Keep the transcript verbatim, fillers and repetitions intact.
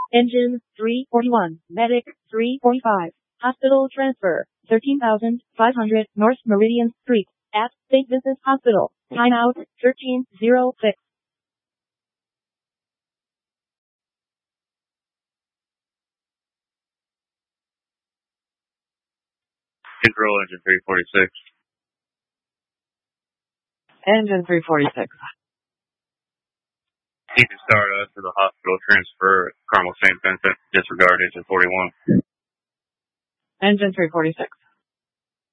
Engine three forty-one, Medic three forty-five, Hospital Transfer, thirteen thousand five hundred North Meridian Street, at State Business Hospital. Timeout, thirteen oh six. Control engine three forty-six. Engine three forty-six. Need to start us to the hospital transfer at Carmel Saint Vincent. Disregard engine forty-one. Engine three forty-six.